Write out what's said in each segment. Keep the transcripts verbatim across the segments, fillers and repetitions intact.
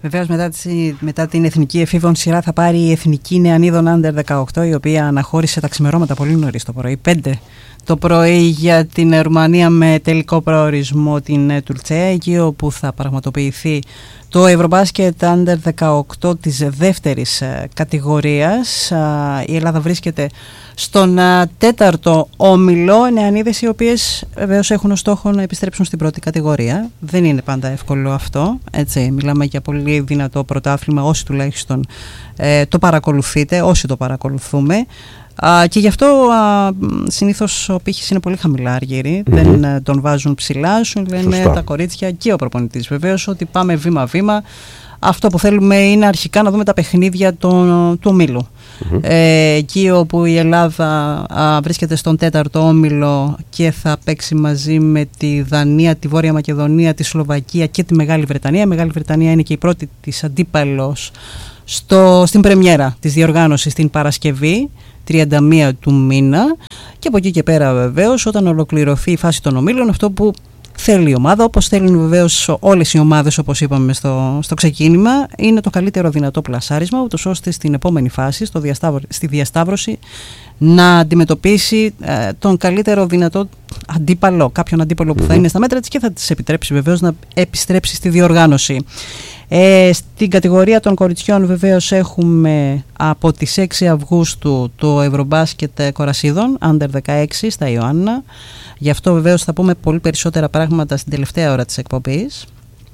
Βεβαίως μετά, μετά την εθνική εφήβων σειρά θα πάρει η εθνική νεανίδων άντερ δεκαοκτώ, η οποία αναχώρησε τα ξημερώματα πολύ νωρίς το πρωί, πέντε το πρωί, για την Ρουμανία με τελικό προορισμό την Τουρκία, εκεί όπου θα πραγματοποιηθεί το Ευρωμπάσκετ άντερ δεκαοκτώ της δεύτερης κατηγορίας. Η Ελλάδα βρίσκεται στον τέταρτο όμιλο, νεανίδες οι οποίες βεβαίως έχουν ως στόχο να επιστρέψουν στην πρώτη κατηγορία. Δεν είναι πάντα εύκολο αυτό, έτσι, μιλάμε για πολύ δυνατό πρωτάθλημα, όσοι τουλάχιστον ε, το παρακολουθείτε, όσοι το παρακολουθούμε. Α, και γι' αυτό α, συνήθως ο πύχης είναι πολύ χαμηλά, Αργύρη. Mm-hmm. Δεν α, τον βάζουν ψηλά, σου λένε Σωστά. τα κορίτσια και ο προπονητής βεβαίως ότι πάμε βήμα-βήμα. Αυτό που θέλουμε είναι αρχικά να δούμε τα παιχνίδια του, του ομίλου. Mm-hmm. Ε, εκεί όπου η Ελλάδα α, βρίσκεται στον τέταρτο όμιλο και θα παίξει μαζί με τη Δανία, τη Βόρεια Μακεδονία, τη Σλοβακία και τη Μεγάλη Βρετανία. Η Μεγάλη Βρετανία είναι και η πρώτη της αντίπαλος στο, στην πρεμιέρα της διοργάνωσης την Παρασκευή, τριάντα μία του μήνα, και από εκεί και πέρα βεβαίως όταν ολοκληρωθεί η φάση των ομίλων, αυτό που θέλει η ομάδα, όπως θέλουν βεβαίως όλες οι ομάδες, όπως είπαμε στο, στο ξεκίνημα, είναι το καλύτερο δυνατό πλασάρισμα, ούτως ώστε στην επόμενη φάση, στο διασταύρω, στη διασταύρωση, να αντιμετωπίσει ε, τον καλύτερο δυνατό αντίπαλο, κάποιον αντίπαλο που θα είναι στα μέτρα της και θα της επιτρέψει βεβαίως να επιστρέψει στη διοργάνωση. Ε, στην κατηγορία των κοριτσιών βεβαίως έχουμε από τις έξι Αυγούστου το Ευρωμπάσκετ Κορασίδων άντερ δεκαέξι στα Ιωάννα. Γι' αυτό βεβαίως θα πούμε πολύ περισσότερα πράγματα στην τελευταία ώρα της εκπομπής.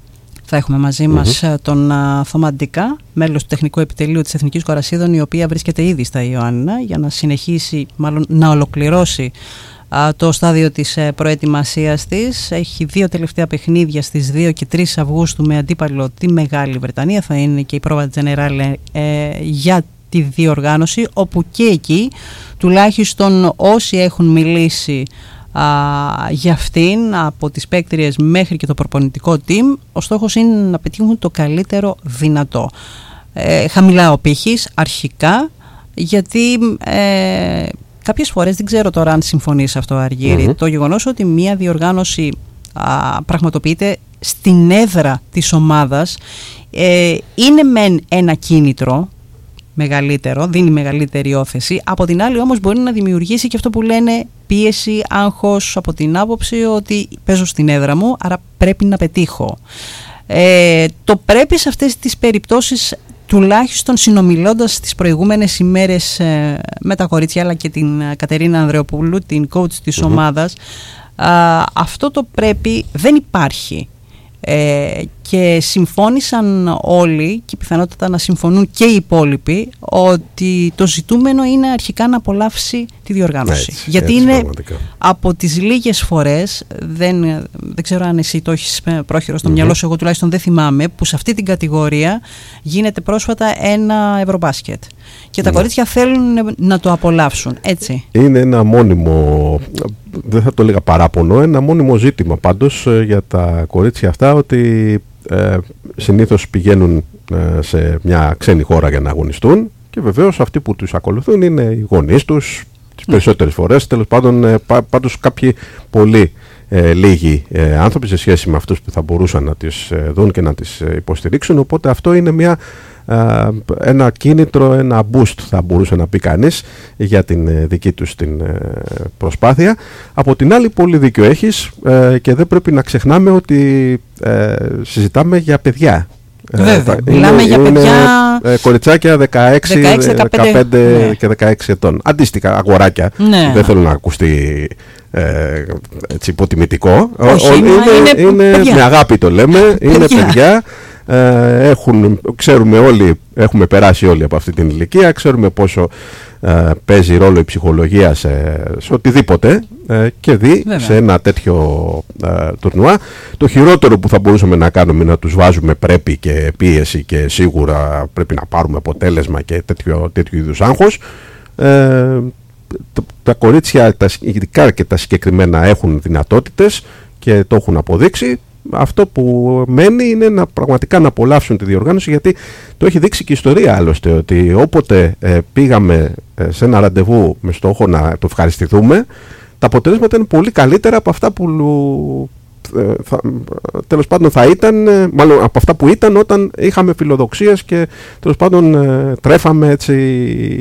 Θα έχουμε μαζί mm-hmm. μας τον uh, Θωμά Ντίκα, μέλος του Τεχνικού Επιτελείου της Εθνικής Κορασίδων, η οποία βρίσκεται ήδη στα Ιωάννα για να συνεχίσει, μάλλον να ολοκληρώσει uh, το στάδιο της uh, προετοιμασίας της. Έχει δύο τελευταία παιχνίδια στις δύο και τρεις Αυγούστου με αντίπαλο τη Μεγάλη Βρετανία. Θα είναι και η πρόβα Τζενεράλε uh, για τη διοργάνωση, όπου και εκεί τουλάχιστον όσοι έχουν μιλήσει Α, για αυτήν, από τις παίκτριες μέχρι και το προπονητικό team, ο στόχος είναι να πετύχουν το καλύτερο δυνατό. Ε, χαμηλά ο πύχης αρχικά, γιατί ε, κάποιες φορές, δεν ξέρω τώρα αν συμφωνείς αυτό, Αργύρη, mm-hmm. το γεγονός ότι μια διοργάνωση α, πραγματοποιείται στην έδρα της ομάδας ε, είναι μεν ένα κίνητρο μεγαλύτερο, δίνει μεγαλύτερη όθεση. Από την άλλη όμως μπορεί να δημιουργήσει και αυτό που λένε πίεση, άγχος, από την άποψη ότι παίζω στην έδρα μου, άρα πρέπει να πετύχω. Ε, το πρέπει σε αυτές τις περιπτώσεις, τουλάχιστον συνομιλώντας τις προηγούμενες ημέρες ε, με τα κορίτσια, αλλά και την Κατερίνα Ανδρεοπούλου, την coach της mm-hmm. ομάδας, α, αυτό το πρέπει δεν υπάρχει. Ε, και συμφώνησαν όλοι, και πιθανότατα να συμφωνούν και οι υπόλοιποι, ότι το ζητούμενο είναι αρχικά να απολαύσει τη διοργάνωση. Έτσι, γιατί έτσι, είναι πραγματικά. Από τις λίγες φορές, δεν, δεν ξέρω αν εσύ το έχεις πρόχειρο στο mm-hmm. μυαλό σου, εγώ τουλάχιστον δεν θυμάμαι, που σε αυτή την κατηγορία γίνεται πρόσφατα ένα Ευρωμπάσκετ και τα mm. κορίτσια θέλουν να το απολαύσουν, έτσι. Είναι ένα μόνιμο, δεν θα το έλεγα παράπονο, ένα μόνιμο ζήτημα πάντως για τα κορίτσια αυτά, ότι ε, συνήθως πηγαίνουν ε, σε μια ξένη χώρα για να αγωνιστούν και βεβαίως αυτοί που τους ακολουθούν είναι οι γονείς τους τις ναι. περισσότερες φορές, τέλος πάντων ε, πά, πάντως κάποιοι πολύ ε, λίγοι ε, άνθρωποι σε σχέση με αυτούς που θα μπορούσαν να τις ε, δουν και να τις ε, υποστηρίξουν, οπότε αυτό είναι μια Uh, ένα κίνητρο, ένα boost θα μπορούσε να πει κανείς για την uh, δική τους την uh, προσπάθεια. Από την άλλη, πολύ δίκιο έχεις uh, και δεν πρέπει να ξεχνάμε ότι uh, συζητάμε για παιδιά. Βέβαια, uh, μιλάμε είναι, για είναι, παιδιά uh, κοριτσάκια δεκαέξι, δεκαπέντε ναι. και δεκαέξι ετών. Αντίστοιχα αγοράκια, ναι. δεν θέλω να ακουστεί ε, έτσι υποτιμητικό. Όχι, είναι, είναι, είναι με αγάπη το λέμε, είναι παιδιά. παιδιά. Ε, έχουν, ξέρουμε όλοι, έχουμε περάσει όλοι από αυτή την ηλικία, ξέρουμε πόσο ε, παίζει ρόλο η ψυχολογία σε, σε οτιδήποτε ε, και δει Βέβαια. σε ένα τέτοιο ε, τουρνουά. Το χειρότερο που θα μπορούσαμε να κάνουμε είναι να τους βάζουμε πρέπει και πίεση και σίγουρα πρέπει να πάρουμε αποτέλεσμα και τέτοιο, τέτοιο είδους άγχος. Ε, τα, τα κορίτσια, τα, ειδικά και τα συγκεκριμένα, έχουν δυνατότητες και το έχουν αποδείξει. Αυτό που μένει είναι να πραγματικά να απολαύσουν τη διοργάνωση, γιατί το έχει δείξει και η ιστορία άλλωστε, ότι όποτε ε, πήγαμε ε, σε ένα ραντεβού με στόχο να το ευχαριστηθούμε, τα αποτελέσματα είναι πολύ καλύτερα από αυτά που θα, τέλος πάντων θα ήταν, μάλλον από αυτά που ήταν όταν είχαμε φιλοδοξίες και τέλος πάντων τρέφαμε έτσι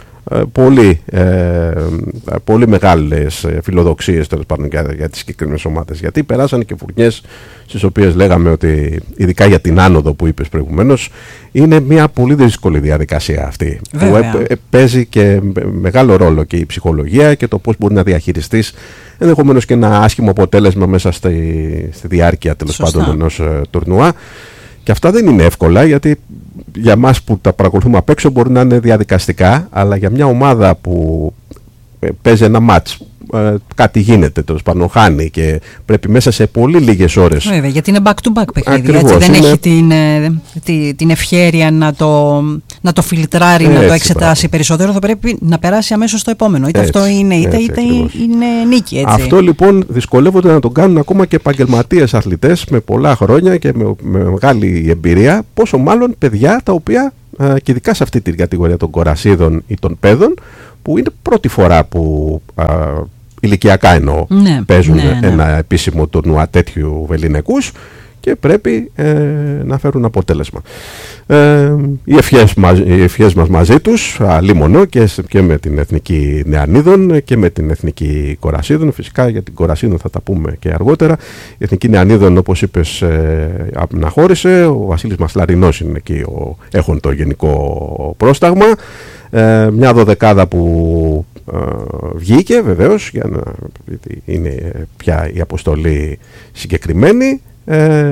πολύ, ε, πολύ μεγάλες φιλοδοξίες τέλος πάντων για, για τις συγκεκριμένες ομάδες, γιατί περάσαν και φουρνιές στις οποίες λέγαμε ότι ειδικά για την άνοδο που είπες προηγουμένως είναι μια πολύ δύσκολη διαδικασία αυτή. Βέβαια. Που ε, παίζει και μεγάλο ρόλο και η ψυχολογία και το πώς μπορεί να διαχειριστείς ενδεχομένως και ένα άσχημο αποτέλεσμα μέσα στη, στη διάρκεια τέλος πάντων ενός ε, τουρνουά. Και αυτά δεν είναι εύκολα, γιατί για μας που τα παρακολουθούμε απ' έξω μπορεί να είναι διαδικαστικά, αλλά για μια ομάδα που παίζει ένα μάτς, ε, κάτι γίνεται, τέλος πάντων χάνει και πρέπει μέσα σε πολύ λίγες ώρες. Βέβαια, γιατί είναι back-to-back παιχνίδι, έτσι, δεν είναι... έχει την, την, την ευχέρεια να το, να το φιλτράρει, έτσι, να το εξετάσει πράγμα. Περισσότερο, θα πρέπει να περάσει αμέσως στο επόμενο. Είτε έτσι, αυτό είναι, είτε, έτσι, είτε είναι νίκη. Έτσι. Αυτό λοιπόν δυσκολεύονται να τον κάνουν ακόμα και επαγγελματίες αθλητές με πολλά χρόνια και με, με μεγάλη εμπειρία, πόσο μάλλον παιδιά τα οποία, ε, και ειδικά σε αυτή την κατηγορία των κορασίδων ή των παιδών, που είναι πρώτη φορά που α, ηλικιακά εννοώ, ναι, παίζουν ναι, ναι. ένα επίσημο τουρνουά τέτοιου βεληνικούς και πρέπει ε, να φέρουν αποτέλεσμα. Ε, οι, ευχές μας, οι ευχές μας μαζί τους, αλίμονο και, και με την Εθνική Νεανίδων και με την Εθνική Κορασίδων. Φυσικά για την Κορασίδων θα τα πούμε και αργότερα. Η Εθνική Νεανίδων, όπως είπες, ε, αναχώρησε. Ο Βασίλης Μασλαρινός είναι εκεί, ο, έχουν το γενικό πρόσταγμα. Ε, μια δωδεκάδα που ε, βγήκε βεβαίως, για να, είναι πια η αποστολή συγκεκριμένη, ε,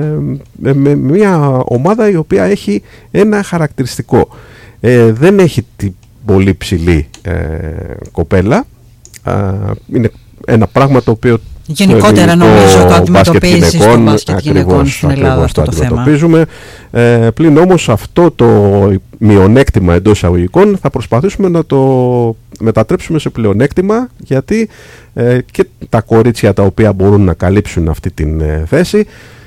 με μια ομάδα η οποία έχει ένα χαρακτηριστικό. Ε, δεν έχει την πολύ ψηλή ε, κοπέλα. Ε, είναι ένα πράγμα το οποίο γενικότερα νομίζω το αντιμετωπίζει στο μπάσκετ γυναικών στην Ελλάδα αυτό το, το θέμα. Ε, πλην όμως αυτό το μειονέκτημα εντός εισαγωγικών θα προσπαθήσουμε να το μετατρέψουμε σε πλεονέκτημα, γιατί ε, και τα κορίτσια τα οποία μπορούν να καλύψουν αυτή την ε, θέση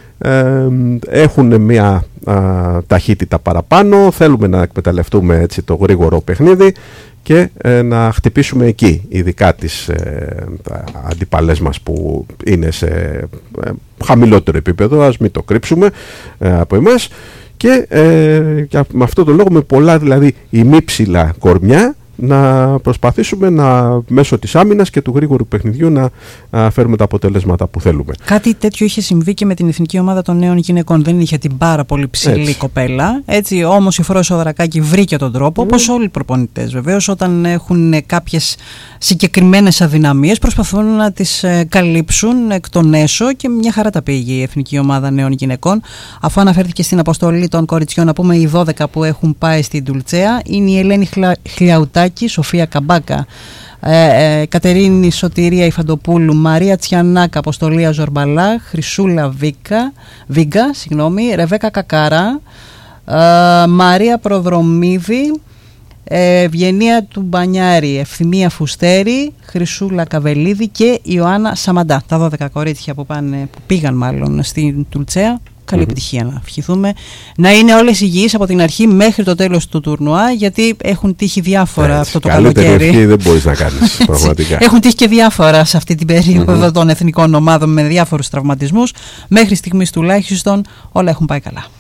ε, έχουν μια α, ταχύτητα παραπάνω. Θέλουμε να εκμεταλλευτούμε έτσι το γρήγορο παιχνίδι και ε, να χτυπήσουμε εκεί, ειδικά τις ε, αντιπαλές μας που είναι σε ε, χαμηλότερο επίπεδο, ας μην το κρύψουμε ε, από εμάς, και, ε, και με αυτόν τον λόγο με πολλά δηλαδή ημίψηλα κορμιά να προσπαθήσουμε να, μέσω της άμυνας και του γρήγορου παιχνιδιού να α, φέρουμε τα αποτελέσματα που θέλουμε. Κάτι τέτοιο είχε συμβεί και με την Εθνική Ομάδα των Νέων Γυναικών. Δεν είχε την πάρα πολύ ψηλή έτσι. κοπέλα. Έτσι, όμως η Φρόσο Δρακάκη βρήκε τον τρόπο, mm. όπως όλοι οι προπονητές βεβαίως, όταν έχουν κάποιες συγκεκριμένες αδυναμίες προσπαθούν να τις ε, καλύψουν εκ των έσω, και μια χαρά τα πήγε η Εθνική Ομάδα Νέων Γυναικών. Αφού αναφέρθηκε στην αποστολή των κοριτσιών, να πούμε οι δώδεκα που έχουν πάει στην Τουλτσέα είναι η Ελένη Χλα... Χλιαουτάκη, Σοφία Καμπάκα, ε, ε, Κατερίνη Σωτηρία Ιφαντοπούλου, Μαρία Τσιανάκα, Αποστολία Ζορμπαλά, Χρυσούλα Βίκα, Βίγκα, συγγνώμη, Ρεβέκα Κακάρα, ε, Μαρία Προδρομίδη, ε, Ευγενία Τουμπανιάρη, Ευθυμία Φουστέρη, Χρυσούλα Καβελίδη και Ιωάννα Σαμαντά. Τα δώδεκα κορίτσια που, πάνε, που πήγαν μάλλον στην Τουλτσέα. Καλή mm-hmm. επιτυχία να ευχηθούμε. Να είναι όλες υγιείς από την αρχή μέχρι το τέλος του τουρνουά, γιατί έχουν τύχει διάφορα έτσι, αυτό το καλοκαίρι. Καλύτερη ευχή δεν μπορείς να κάνεις, πραγματικά. Έχουν τύχει και διάφορα σε αυτή την περίοδο mm-hmm. των εθνικών ομάδων με διάφορους τραυματισμούς. Μέχρι στιγμής τουλάχιστον όλα έχουν πάει καλά.